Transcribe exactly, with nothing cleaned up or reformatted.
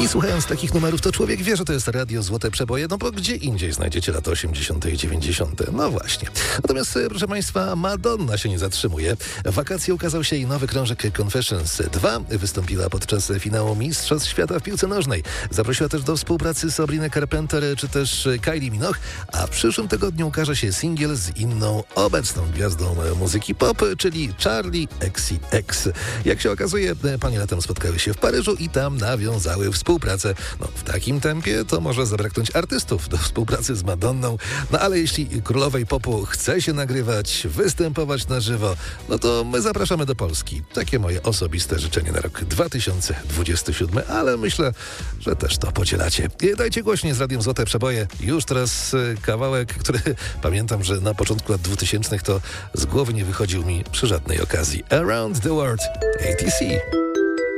I słuchając takich numerów, to człowiek wie, że to jest radio Złote Przeboje, no bo gdzie indziej znajdziecie lata osiemdziesiąte i dziewięćdziesiąte. No właśnie. Natomiast, proszę Państwa, Madonna się nie zatrzymuje. W wakacje ukazał się jej nowy krążek Confessions dwa. Wystąpiła podczas finału Mistrzostw Świata w piłce nożnej. Zaprosiła też do współpracy Sabrinę Carpenter czy też Kylie Minogue, a w przyszłym tygodniu ukaże się singiel z inną obecną gwiazdą muzyki pop, czyli Charli X C X. Jak się okazuje, panie latem spotkały się w Paryżu i tam nawiązały współpracę. No, w takim tempie to może zabraknąć artystów do współpracy z Madonną, no ale jeśli królowej popu chce się nagrywać, występować na żywo, no to my zapraszamy do Polski. Takie moje osobiste życzenie na rok dwa tysiące dwudziesty siódmy, ale myślę, że też to podzielacie. Dajcie głośniej z Radiem Złote Przeboje. Już teraz kawałek, który pamiętam, że na początku lat dwutysięcznych to z głowy nie wychodził mi przy żadnej okazji. Around the World A T C.